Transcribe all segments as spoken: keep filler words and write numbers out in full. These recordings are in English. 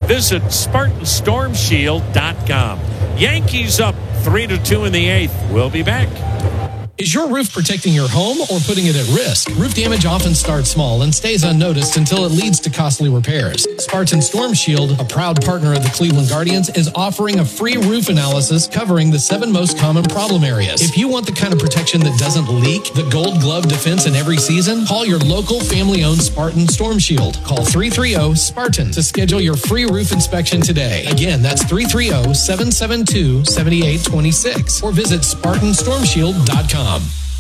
Visit Spartan Storm Shield dot com. Yankees up three to two in the eighth. We'll be back. Is your roof protecting your home or putting it at risk? Roof damage often starts small and stays unnoticed until it leads to costly repairs. Spartan Storm Shield, a proud partner of the Cleveland Guardians, is offering a free roof analysis covering the seven most common problem areas. If you want the kind of protection that doesn't leak, the gold glove defense in every season, call your local family-owned Spartan Storm Shield. Call three three zero SPARTAN to schedule your free roof inspection today. Again, that's three three zero, seven seven two, seven eight two six or visit Spartan Storm Shield dot com.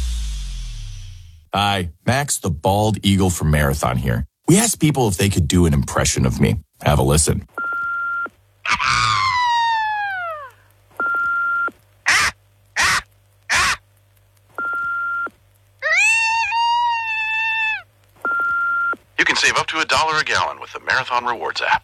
Hi, Max the Bald Eagle from Marathon here. We asked people if they could do an impression of me. Have a listen. You can save up to a dollar a gallon with the Marathon Rewards app.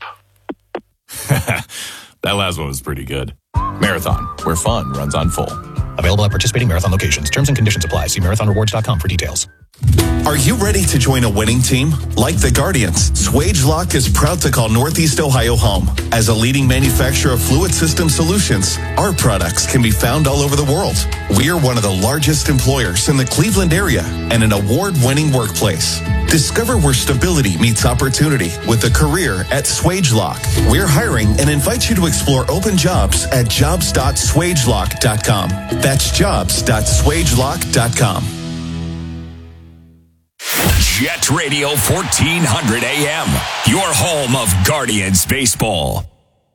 That last one was pretty good. Marathon, where fun runs on full. Available at participating Marathon locations. Terms and conditions apply. See marathon rewards dot com for details. Are you ready to join a winning team? Like the Guardians, Swagelok is proud to call Northeast Ohio home. As a leading manufacturer of fluid system solutions, our products can be found all over the world. We are one of the largest employers in the Cleveland area and an award-winning workplace. Discover where stability meets opportunity with a career at Swagelok. We're hiring and invite you to explore open jobs at jobs dot swagelok dot com. That's jobs dot swagelok dot com. Jet Radio fourteen hundred A M, your home of Guardians baseball.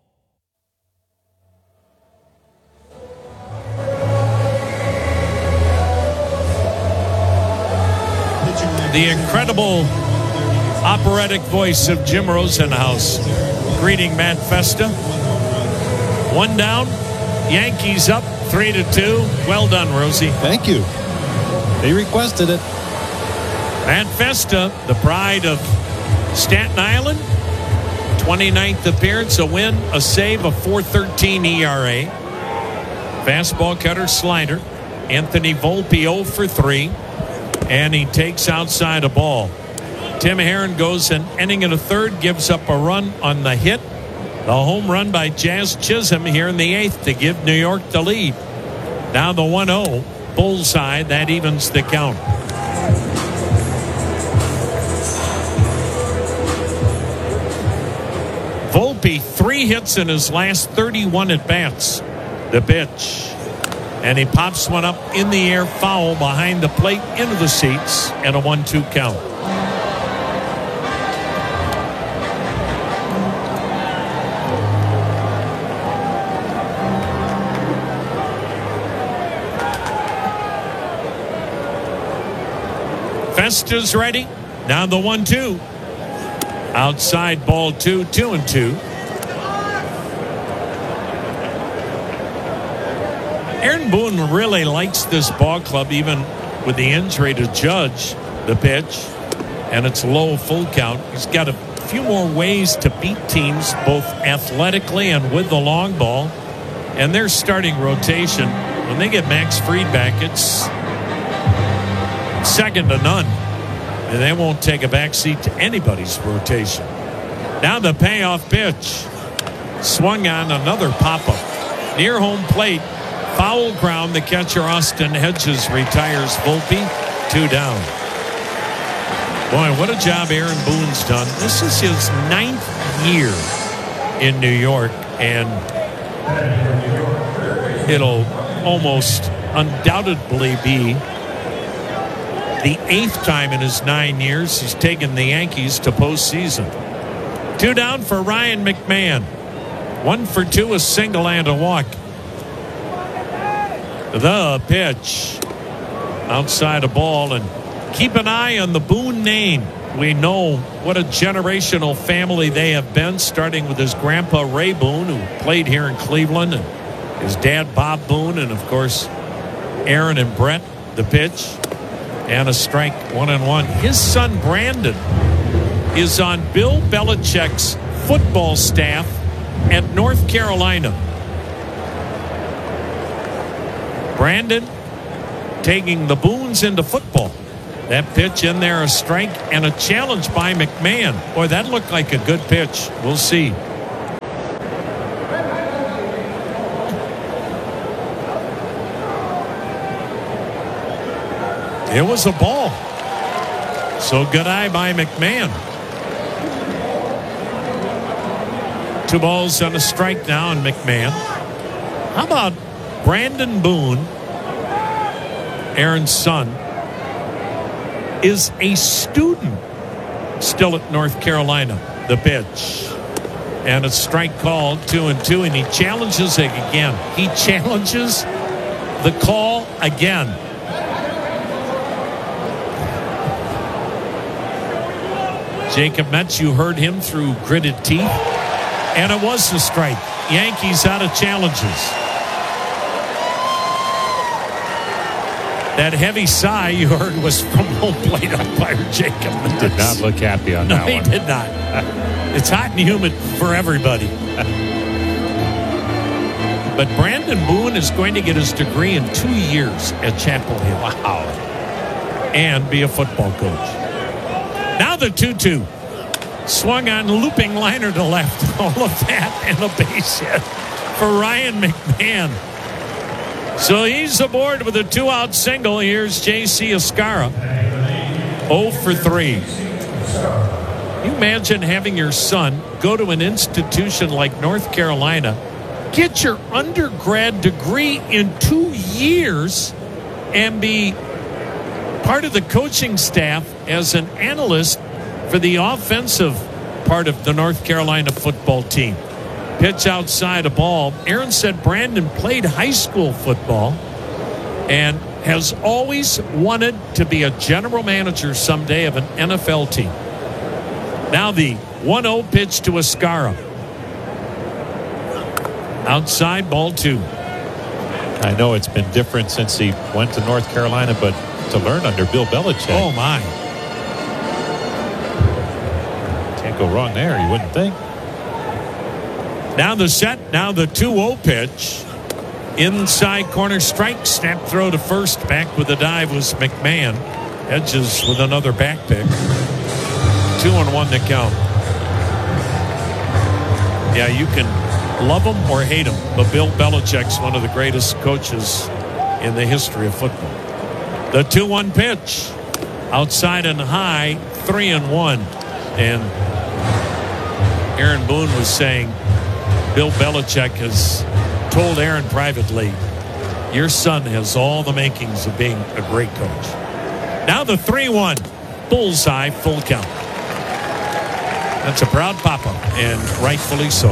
The incredible operatic voice of Jim Rosenhaus greeting Matt Festa. One down, Yankees up three to two. Well done, Rosie. Thank you. They requested it. Matt Festa, the pride of Staten Island, twenty-ninth appearance, a win, a save, a four thirteen E R A. Fastball, cutter, slider. Anthony Volpe oh for three, and he takes outside a ball. Tim Herron goes an inning and a third, gives up a run on the hit. The home run by Jazz Chisholm here in the eighth to give New York the lead. Now the one oh, bullseye, that evens the count. Volpe, three hits in his last thirty-one at-bats. The pitch. And he pops one up in the air, foul behind the plate, into the seats, and a one two count. Festa's ready. Now the one two. Outside ball two, two and two. Aaron Boone really likes this ball club, even with the injury to Judge. The pitch, and it's low, full count. He's got a few more ways to beat teams, both athletically and with the long ball. And their starting rotation, when they get Max Fried back, it's second to none. And they won't take a backseat to anybody's rotation. Now the payoff pitch. Swung on, another pop-up. Near home plate, foul ground. The catcher, Austin Hedges, retires Volpe. Two down. Boy, what a job Aaron Boone's done. This is his ninth year in New York, and it'll almost undoubtedly be the eighth time in his nine years he's taken the Yankees to postseason. Two down for Ryan McMahon. One for two, a single and a walk. The pitch. Outside a ball, and keep an eye on the Boone name. We know what a generational family they have been, starting with his grandpa Ray Boone, who played here in Cleveland, and his dad Bob Boone, and of course Aaron and Brett. The pitch. And a strike, one and one. His son Brandon is on Bill Belichick's football staff at North Carolina. Brandon taking the Boones into football. That pitch in there, a strike and a challenge by McMahon. Boy, that looked like a good pitch. We'll see. It was a ball. So good eye by McMahon. Two balls and a strike now on McMahon. How about Brandon Boone, Aaron's son, is a student still at North Carolina. The pitch. And a strike called, two and two, and he challenges it again. He challenges the call again. Jacob Metz, you heard him through gritted teeth. And it was the strike. Yankees out of challenges. That heavy sigh you heard was from home plate umpire Jacob Metz. Did not look happy on no, that one. No, he did not. It's hot and humid for everybody. But Brandon Boone is going to get his degree in two years at Chapel Hill. Wow. And be a football coach. Now the two two. Swung on, looping liner to left. All of that and a base hit for Ryan McMahon. So he's aboard with a two-out single. Here's J C Escarra. oh for three. You imagine having your son go to an institution like North Carolina, get your undergrad degree in two years, and be part of the coaching staff as an analyst for the offensive part of the North Carolina football team. Pitch outside a ball. Aaron said Brandon played high school football and has always wanted to be a general manager someday of an N F L team. Now the one oh pitch to Escarra. Outside, ball two. I know it's been different since he went to North Carolina, but to learn under Bill Belichick. Oh, my. Can't go wrong there, you wouldn't think. Now the set, now the two oh pitch. Inside corner strike, snap throw to first. Back with the dive was McMahon. Hedges with another back pick. Two and one to count. Yeah, you can love him or hate him, but Bill Belichick's one of the greatest coaches in the history of football. The two one pitch. Outside and high, three and one. And Aaron Boone was saying, Bill Belichick has told Aaron privately, your son has all the makings of being a great coach. Now the three one. Bullseye, full count. That's a proud papa, and rightfully so.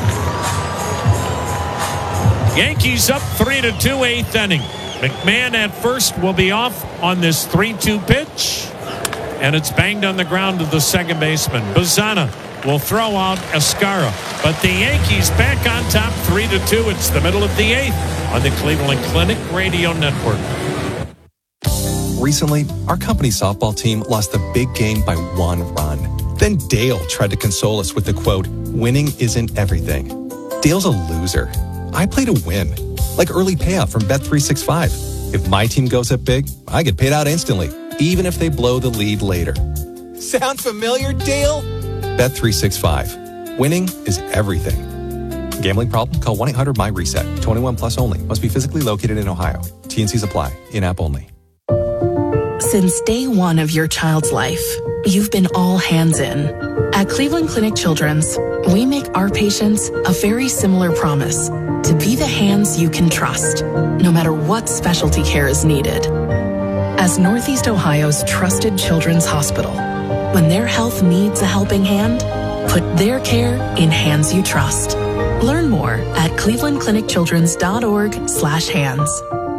Yankees up three to two, eighth inning. McMahon at first will be off on this three two pitch, and it's banged on the ground to the second baseman. Bazzana will throw out Escarra, but the Yankees back on top three to two. It's the middle of the eighth on the Cleveland Clinic Radio Network. Recently, our company softball team lost a big game by one run. Then Dale tried to console us with the quote, winning isn't everything. Dale's a loser. I play to win, like early payout from Bet three sixty-five. If my team goes up big, I get paid out instantly, even if they blow the lead later. Sound familiar, Dale? Bet three sixty-five. Winning is everything. Gambling problem? Call one eight hundred M Y reset. twenty-one plus only. Must be physically located in Ohio. T N Cs apply. In-app only. Since day one of your child's life, you've been all hands in. At Cleveland Clinic Children's, we make our patients a very similar promise to be the hands you can trust, no matter what specialty care is needed. As Northeast Ohio's trusted children's hospital, when their health needs a helping hand, put their care in hands you trust. Learn more at cleveland clinic children's dot org slash hands.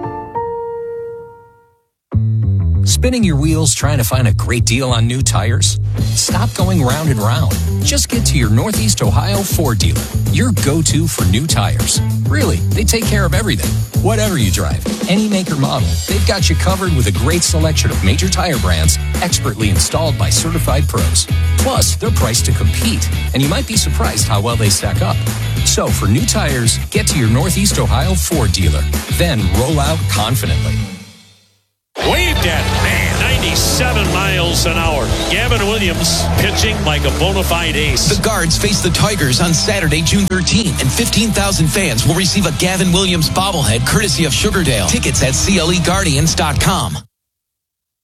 Spinning your wheels trying to find a great deal on new tires? Stop going round and round. Just get to your Northeast Ohio Ford dealer, your go-to for new tires. Really, they take care of everything. Whatever you drive, any make or model, they've got you covered with a great selection of major tire brands expertly installed by certified pros. Plus, they're priced to compete, and you might be surprised how well they stack up. So for new tires, get to your Northeast Ohio Ford dealer, then roll out confidently. Waved at, man, ninety-seven miles an hour. Gavin Williams pitching like a bona fide ace. The Guards face the Tigers on Saturday, June thirteenth, and fifteen thousand fans will receive a Gavin Williams bobblehead courtesy of Sugardale. Tickets at C L E Guardians dot com.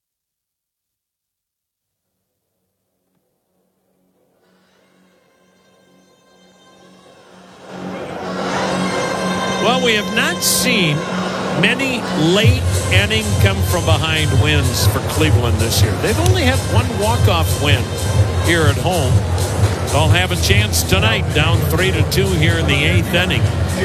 Well, we have not seen many late inning come from behind wins for Cleveland this year. They've only had one walk-off win here at home. They'll have a chance tonight, down three to two here in the eighth inning.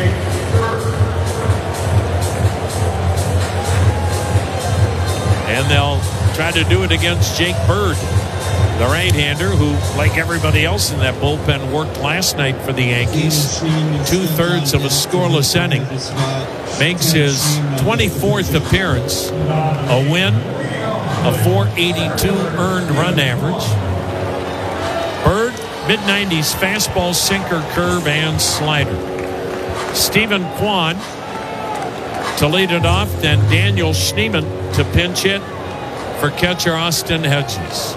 And they'll try to do it against Jake Bird, the right-hander, who, like everybody else in that bullpen, worked last night for the Yankees. Two-thirds of a scoreless inning. Makes his twenty-fourth appearance. A win, a four eighty-two earned run average. Bird, mid nineties fastball, sinker, curve, and slider. Stephen Kwan to lead it off, then Daniel Schneemann to pinch hit for catcher Austin Hedges.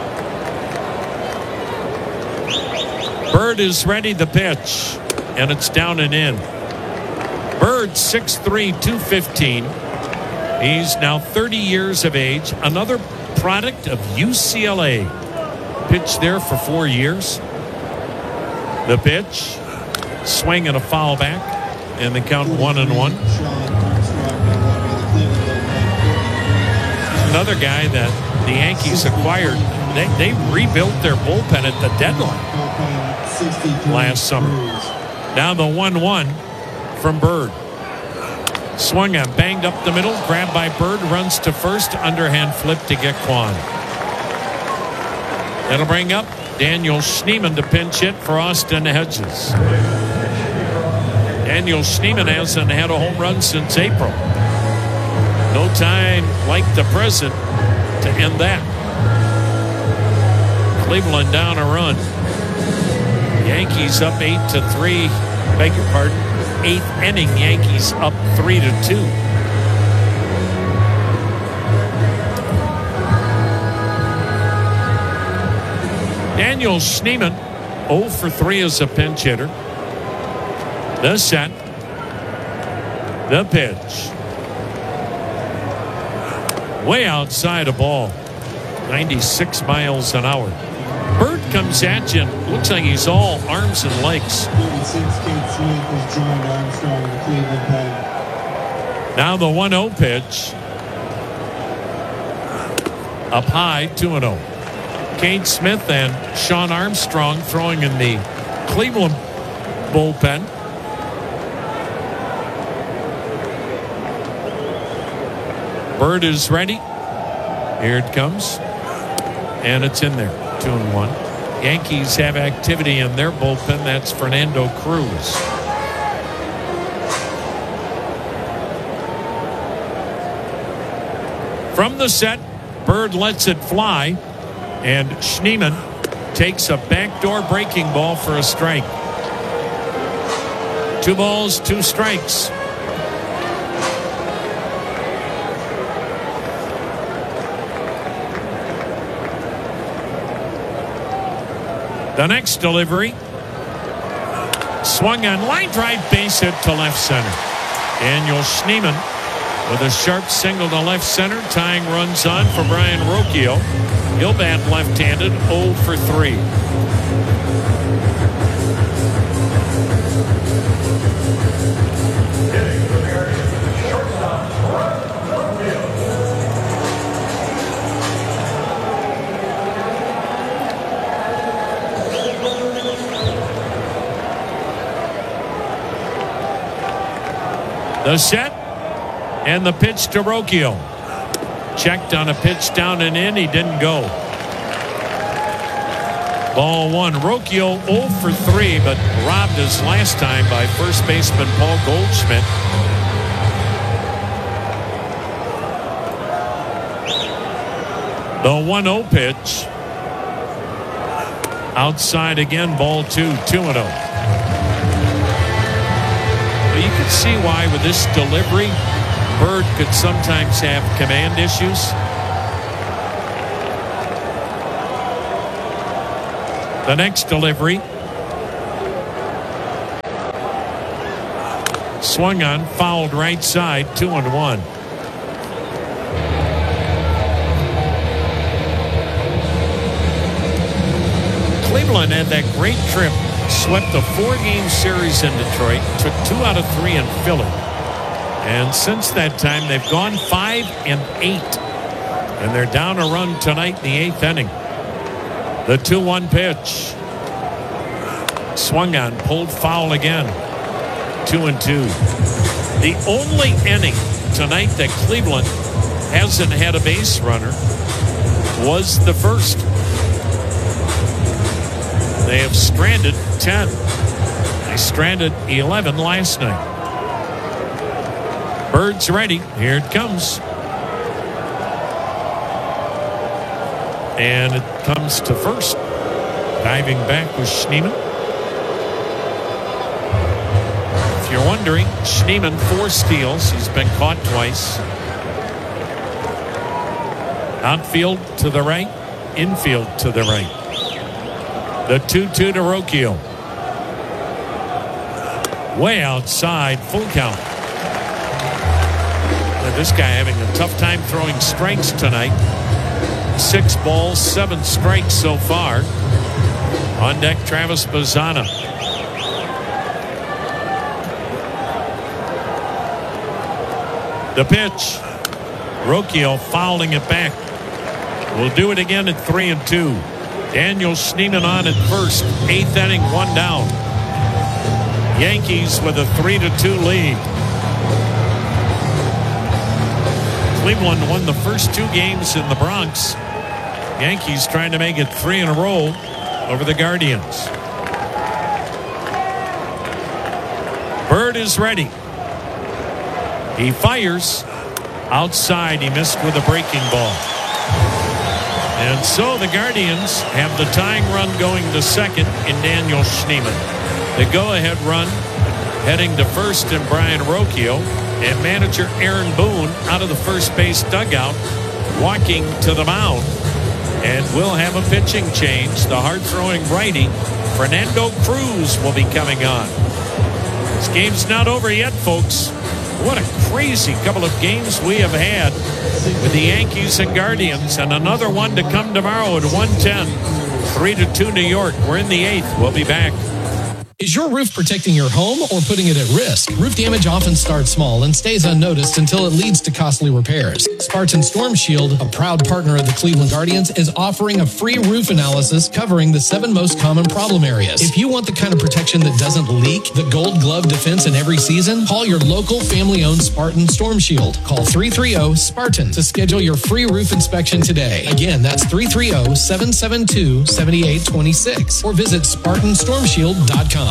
Bird is ready to pitch, and it's down and in. Bird, six three, two fifteen. He's now thirty years of age, another product of U C L A. Pitched there for four years. The pitch, swing and a foul back, and they count one and one. Another guy that the Yankees acquired. They, they rebuilt their bullpen at the deadline last summer. Now the one one from Bird. Swung and banged up the middle. Grabbed by Bird. Runs to first. Underhand flip to get Kwan. That'll bring up Daniel Schneemann to pinch hit for Austin Hedges. Daniel Schneemann hasn't had a home run since April. No time like the present to end that. Cleveland down a run. Yankees up eight to three. Beg your pardon. Eighth inning, Yankees up three to two. Daniel Schneemann, oh for three as a pinch hitter. The set. The pitch. Way outside a ball. ninety-six miles an hour. Bird comes at you and looks like he's all arms and legs. Now the one oh pitch. Up high, two and oh. Kane Smith and Sean Armstrong throwing in the Cleveland bullpen. Bird is ready. Here it comes. And it's in there. Two and one. Yankees have activity in their bullpen. That's Fernando Cruz. From the set, Bird lets it fly. And Schneemann takes a backdoor breaking ball for a strike. Two balls, two strikes. The next delivery. Swung on line drive base hit to left center. Daniel Schneemann with a sharp single to left center, tying runs on for Brian Rocchio. He'll bat left-handed, oh for three. The set and the pitch to Rocchio. Checked on a pitch down and in. He didn't go. Ball one. Rocchio oh for three, but robbed his last time by first baseman Paul Goldschmidt. The one oh pitch. Outside again, ball two. two and oh. You can see why with this delivery, Bird could sometimes have command issues. The next delivery. Swung on, fouled right side, two and one. Cleveland had that great trip swept a four-game series in Detroit, took two out of three in Philly. And since that time, they've gone five and eight. And they're down a run tonight in the eighth inning. The two one pitch. Swung on, pulled foul again. Two and two. The only inning tonight that Cleveland hasn't had a base runner was the first. They have stranded ten. They stranded eleven last night. Bird's ready. Here it comes. And it comes to first. Diving back was Schneemann. If you're wondering, Schneemann, four steals. He's been caught twice. Outfield to the right. Infield to the right. The two two to Rocchio. Way outside. Full count. Now this guy having a tough time throwing strikes tonight. Six balls, seven strikes so far. On deck, Travis Bazzana. The pitch. Rocchio fouling it back. We'll do it again at three and two. Daniel Schneemann on at first. Eighth inning, one down. Yankees with a three to two lead. Cleveland won the first two games in the Bronx. Yankees trying to make it three in a row over the Guardians. Bird is ready. He fires. Outside, he missed with a breaking ball. And so the Guardians have the tying run going to second in Daniel Schneemann. The go-ahead run heading to first in Brian Rocchio. And manager Aaron Boone out of the first base dugout, walking to the mound. And we'll have a pitching change. The hard-throwing righty, Fernando Cruz, will be coming on. This game's not over yet, folks. What a crazy couple of games we have had with the Yankees and Guardians. And another one to come tomorrow at one ten. three to two New York. We're in the eighth. We'll be back. Is your roof protecting your home or putting it at risk? Roof damage often starts small and stays unnoticed until it leads to costly repairs. Spartan Storm Shield, a proud partner of the Cleveland Guardians, is offering a free roof analysis covering the seven most common problem areas. If you want the kind of protection that doesn't leak, the gold glove defense in every season, call your local family-owned Spartan Storm Shield. Call three three zero SPARTAN to schedule your free roof inspection today. Again, that's three three zero, seven seven two, seven eight two six or visit Spartan Storm Shield dot com.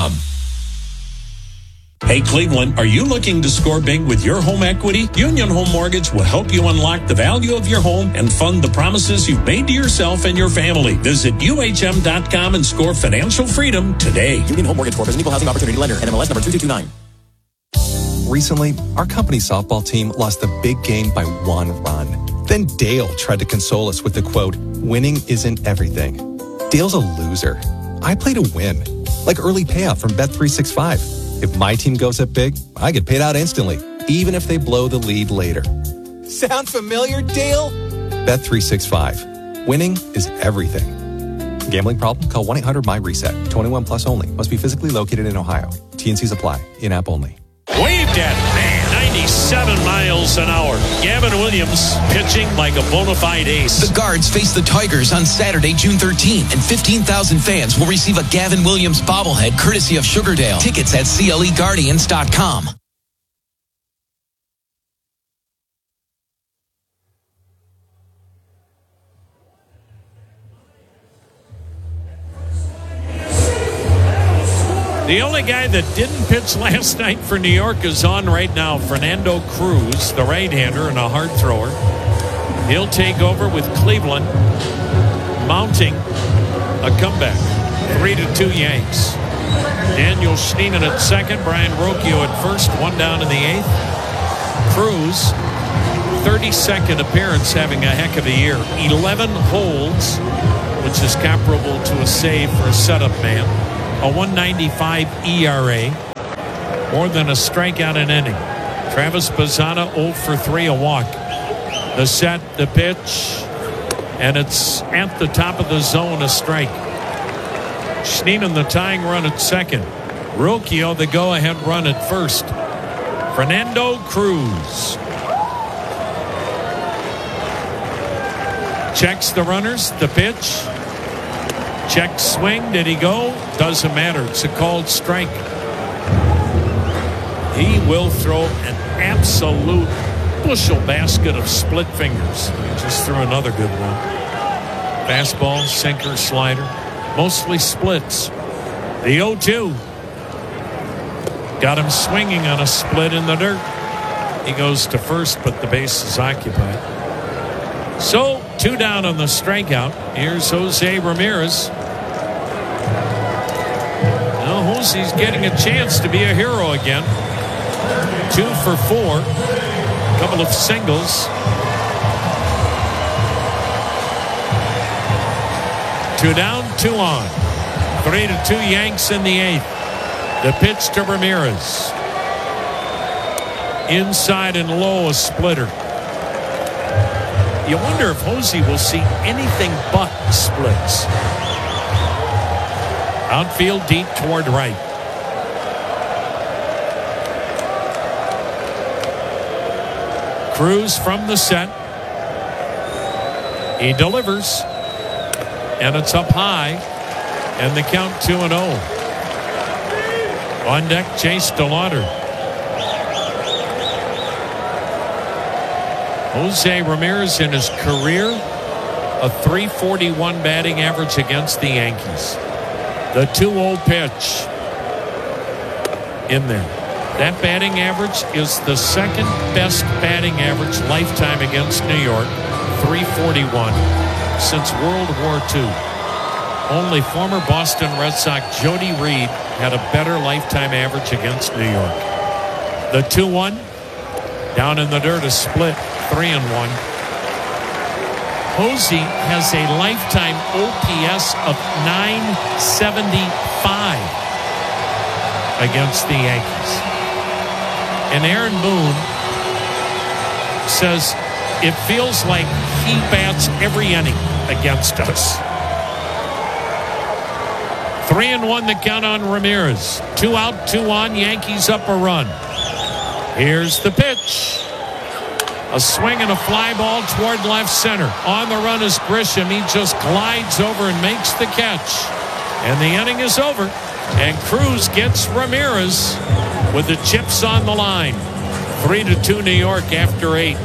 Hey Cleveland, are you looking to score big with your home equity? Union Home Mortgage will help you unlock the value of your home and fund the promises you've made to yourself and your family. Visit U H M dot com and score financial freedom today. Union Home Mortgage Corp is an equal housing opportunity lender. N M L S number two two two nine. Recently, our company softball team lost the big game by one run. Then Dale tried to console us with the quote, "Winning isn't everything." Dale's a loser. I play to win, like early payout from Bet three sixty-five. If my team goes up big, I get paid out instantly, even if they blow the lead later. Sound familiar, Dale? Bet three sixty-five. Winning is everything. Gambling problem? Call one eight hundred M Y reset. twenty-one plus only. Must be physically located in Ohio. T N Cs apply. In-app only. Waved at, man, ninety-seven miles an hour. Gavin Williams pitching like a bona fide ace. The Guards face the Tigers on Saturday, June thirteenth, and fifteen thousand fans will receive a Gavin Williams bobblehead courtesy of Sugardale. Tickets at C L E Guardians dot com. The only guy that didn't pitch last night for New York is on right now, Fernando Cruz, the right-hander and a hard thrower. He'll take over with Cleveland mounting a comeback. Three to two Yanks. Daniel Schneemann at second, Brian Rocchio at first, one down in the eighth. Cruz, thirty-second appearance, having a heck of a year. eleven holds, which is comparable to a save for a setup man. A one ninety-five E R A. More than a strikeout an inning. Travis Bazzana oh for three, a walk. The set, the pitch, and it's at the top of the zone, a strike. Schneider the tying run at second. Ruocchio the go-ahead run at first. Fernando Cruz checks the runners. The pitch. Check swing. Did he go? Doesn't matter. It's a called strike. He will throw an absolute bushel basket of split fingers. Just threw another good one. Fastball, sinker, slider. Mostly splits. The oh two. Got him swinging on a split in the dirt. He goes to first, but the base is occupied. So, two down on the strikeout. Here's Jose Ramirez. Now, Jose's getting a chance to be a hero again. Two for four. A couple of singles. Two down, two on. Three to two Yanks in the eighth. The pitch to Ramirez. Inside and low, a splitter. You wonder if Jose will see anything but splits. Outfield deep toward right. Cruz from the set. He delivers. And it's up high. And the count two and oh. On deck, Chase DeLauder. Jose Ramirez in his career, a three forty-one batting average against the Yankees. The two oh pitch in there. That batting average is the second best batting average lifetime against New York, three forty-one, since World War Two. Only former Boston Red Sox Jody Reed had a better lifetime average against New York. The two one, down in the dirt, a split, three and one. Jose has a lifetime O P S of nine seventy-five against the Yankees. And Aaron Boone says it feels like he bats every inning against us. Three and one the count on Ramirez. Two out, two on. Yankees up a run. Here's the pitch. A swing and a fly ball toward left center. On the run is Grisham. He just glides over and makes the catch. And the inning is over. And Cruz gets Ramirez with the chips on the line. Three to two New York after eight.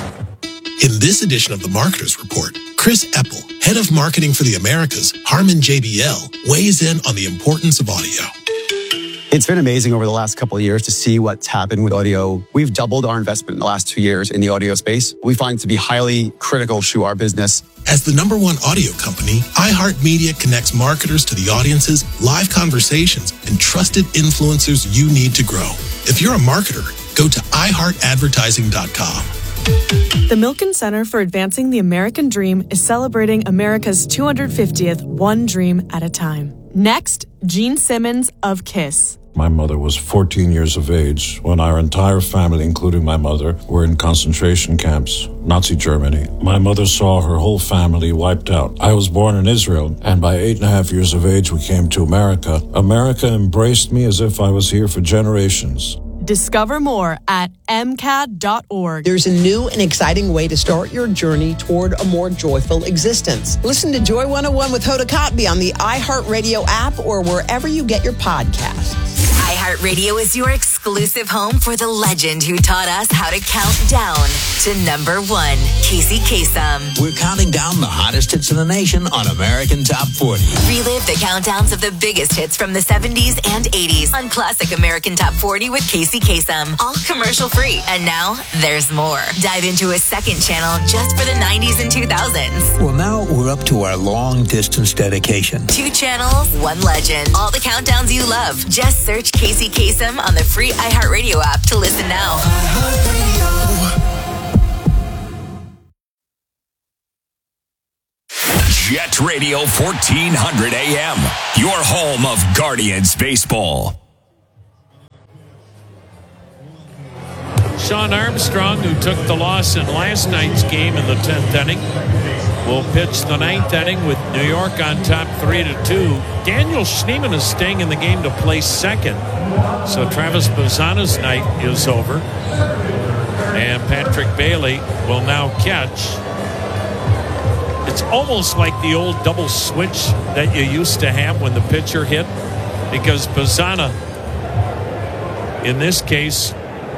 In this edition of the Marketers Report, Chris Eppel, head of marketing for the Americas, Harman J B L, weighs in on the importance of audio. It's been amazing over the last couple of years to see what's happened with audio. We've doubled our investment in the last two years in the audio space. We find it to be highly critical to our business. As the number one audio company, iHeartMedia connects marketers to the audiences, live conversations, and trusted influencers you need to grow. If you're a marketer, go to i heart advertising dot com. The Milken Center for Advancing the American Dream is celebrating America's two hundred fiftieth One Dream at a Time. Next, Gene Simmons of KISS. My mother was fourteen years of age when our entire family, including my mother, were in concentration camps, Nazi Germany. My mother saw her whole family wiped out. I was born in Israel, and by eight and a half years of age, we came to America. America embraced me as if I was here for generations. Discover more at m c a d dot org. There's a new and exciting way to start your journey toward a more joyful existence. Listen to Joy one oh one with Hoda Kotb on the iHeartRadio app or wherever you get your podcasts. iHeartRadio is your exclusive home for the legend who taught us how to count down to number one, Casey Kasem. We're counting down the hottest hits in the nation on American Top forty. Relive the countdowns of the biggest hits from the seventies and eighties on Classic American Top forty with Casey Kasem. All commercial free. And now there's more. Dive into a second channel just for the nineties and two thousands. Well, now we're up to our long distance dedication. Two channels, one legend. All the countdowns you love. Just search Casey Kasem on the free iHeartRadio app to listen now. Jet Radio fourteen hundred A M, your home of Guardians baseball. Sean Armstrong, who took the loss in last night's game in the tenth inning, will pitch the ninth inning with New York on top three to two. Daniel Schneemann is staying in the game to play second. So Travis Bazzana's night is over. And Patrick Bailey will now catch. It's almost like the old double switch that you used to have when the pitcher hit, because Bazzana, in this case,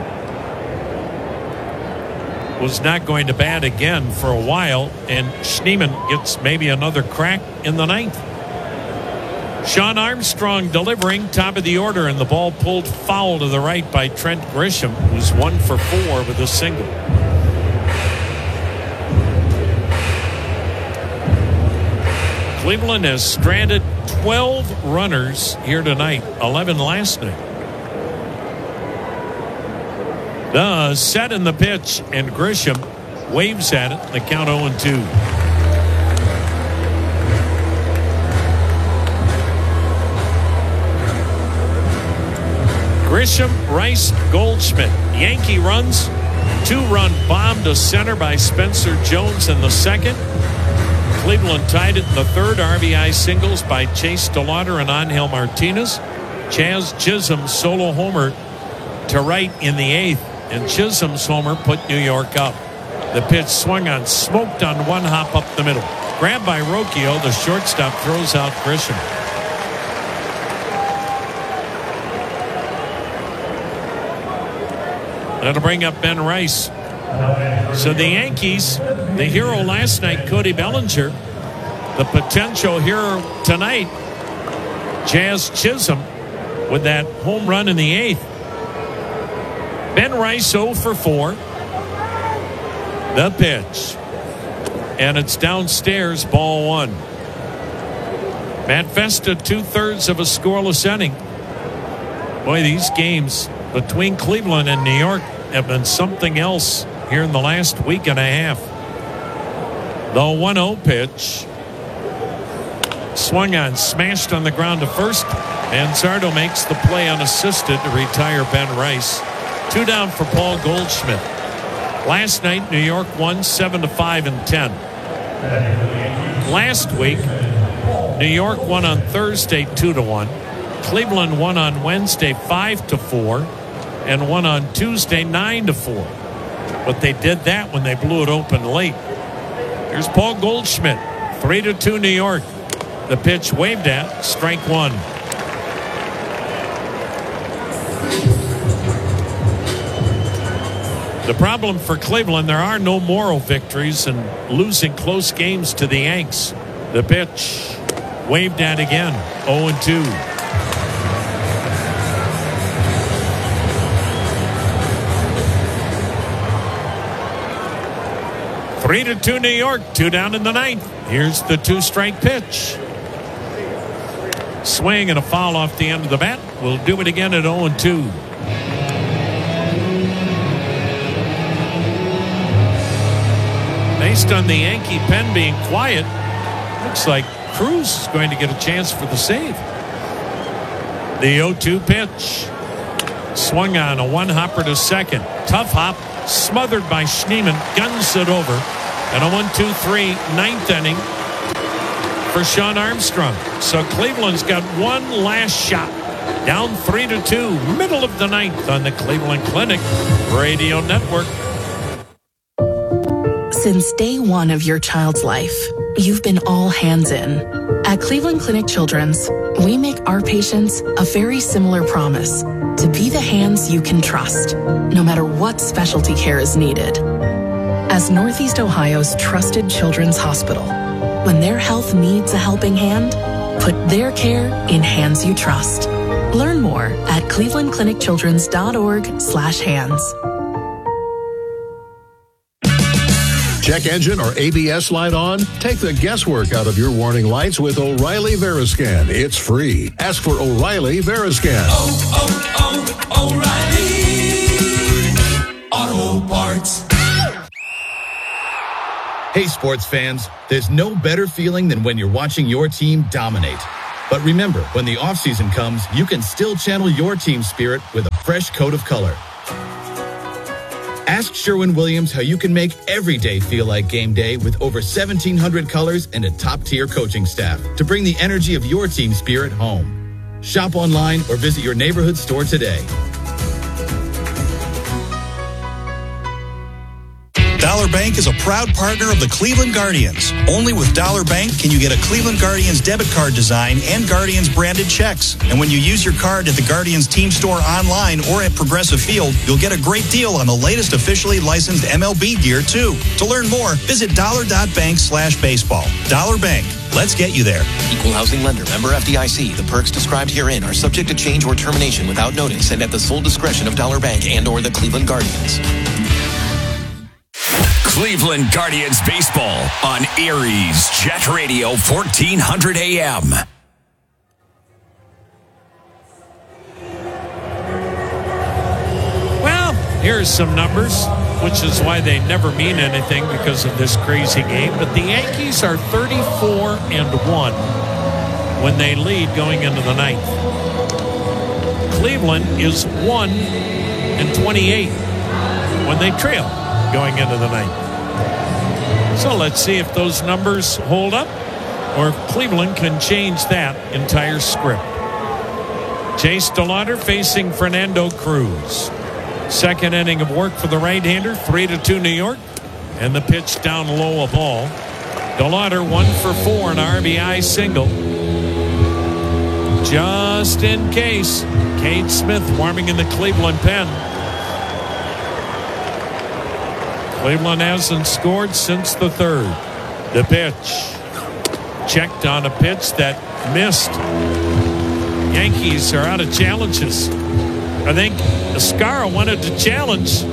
was not going to bat again for a while, and Schneemann gets maybe another crack in the ninth. Sean Armstrong delivering, top of the order, and the ball pulled foul to the right by Trent Grisham, who's one for four with a single. Cleveland has stranded twelve runners here tonight, eleven last night. The set in the pitch, and Grisham waves at it. The count oh and two. Grisham, Rice, Goldschmidt. Yankee runs. Two-run bomb to center by Spencer Jones in the second. Cleveland tied it in the third. R B I singles by Chase DeLauder and Angel Martinez. Chaz Chisholm solo homer to right in the eighth. And Chisholm's homer put New York up. The pitch swung on, smoked on one hop up the middle. Grabbed by Rocchio, the shortstop throws out Grisham. That'll bring up Ben Rice. So the Yankees, the hero last night, Cody Bellinger, the potential hero tonight, Jazz Chisholm, with that home run in the eighth. Ben Rice oh for four. The pitch. And it's downstairs, ball one. Matt Festa, two-thirds of a scoreless inning. Boy, these games between Cleveland and New York have been something else here in the last week and a half. The one oh pitch. Swung on, smashed on the ground to first. Manzardo makes the play unassisted to retire Ben Rice. Two down for Paul Goldschmidt. Last night, New York won seven to five and ten. Last week, New York won on Thursday two to one. Cleveland won on Wednesday five to four, and won on Tuesday nine to four. But they did that when they blew it open late. Here's Paul Goldschmidt, three to two New York. The pitch waved at, strike one. The problem for Cleveland, there are no moral victories and losing close games to the Yanks. The pitch waved at again, oh and two. Three to two New York, two down in the ninth. Here's the two-strike pitch. Swing and a foul off the end of the bat. We'll do it again at oh and two. Based on the Yankee pen being quiet, looks like Cruz is going to get a chance for the save. The oh two pitch. Swung on, a one-hopper to second. Tough hop, smothered by Schneemann, guns it over. And a one two three ninth inning for Sean Armstrong. So Cleveland's got one last shot. Down three to two, middle of the ninth on the Cleveland Clinic Radio Network. Since day one of your child's life, you've been all hands in. At Cleveland Clinic Children's, we make our patients a very similar promise to be the hands you can trust, no matter what specialty care is needed. As Northeast Ohio's trusted children's hospital, when their health needs a helping hand, put their care in hands you trust. Learn more at cleveland clinic children's dot org slash hands. Check engine or A B S light on? Take the guesswork out of your warning lights with O'Reilly Veriscan. It's free. Ask for O'Reilly Veriscan. Oh, oh, oh, O'Reilly Auto Parts. Hey, sports fans, there's no better feeling than when you're watching your team dominate. But remember, when the offseason comes, you can still channel your team spirit with a fresh coat of color. Ask Sherwin-Williams how you can make every day feel like game day with over seventeen hundred colors and a top-tier coaching staff to bring the energy of your team spirit home. Shop online or visit your neighborhood store today. Dollar Bank is a proud partner of the Cleveland Guardians. Only with Dollar Bank can you get a Cleveland Guardians debit card design and Guardians branded checks. And when you use your card at the Guardians team store online or at Progressive Field, you'll get a great deal on the latest officially licensed M L B gear, too. To learn more, visit dollar.bank slash baseball. Dollar Bank. Let's get you there. Equal housing lender. Member F D I C. The perks described herein are subject to change or termination without notice and at the sole discretion of Dollar Bank and or the Cleveland Guardians. Cleveland Guardians baseball on Erie's Jet Radio fourteen hundred A M. Well, here's some numbers, which is why they never mean anything because of this crazy game. But the Yankees are thirty-four and one when they lead going into the ninth. Cleveland is one and twenty-eight when they trail going into the ninth. So let's see if those numbers hold up or if Cleveland can change that entire script. Chase DeLauter facing Fernando Cruz. Second inning of work for the right-hander, three to two New York, and the pitch down low, a ball. DeLauter one for four, an R B I single. Just in case, Cade Smith warming in the Cleveland pen. Cleveland hasn't scored since the third. The pitch. Checked on a pitch that missed. Yankees are out of challenges. I think Escara wanted to challenge,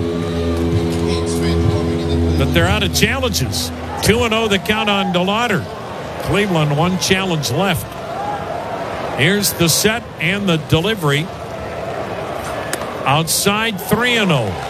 but they're out of challenges. two and oh the count on DeLauter. Cleveland one challenge left. Here's the set and the delivery. Outside three and oh.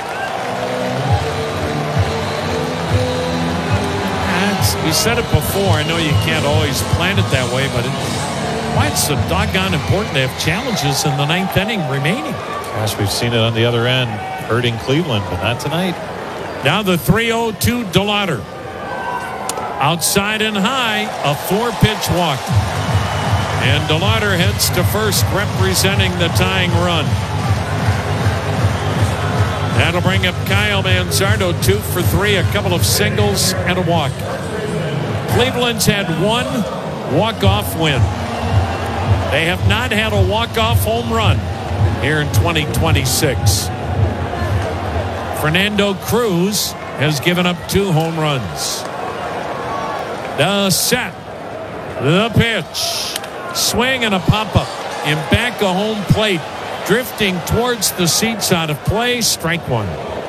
We said it before. I know you can't always plan it that way, but it, why it's so doggone important to have challenges in the ninth inning remaining. Gosh, we've seen it on the other end, hurting Cleveland, but not tonight. Now the three oh to DeLauter. Outside and high, a four-pitch walk. And DeLauter heads to first, representing the tying run. That'll bring up Kyle Manzardo, two for three, a couple of singles and a walk. Cleveland's had one walk-off win. They have not had a walk-off home run here in twenty twenty-six. Fernando Cruz has given up two home runs. The set. The pitch. Swing and a pop-up. In back of home plate. Drifting towards the seats out of play. Strike one.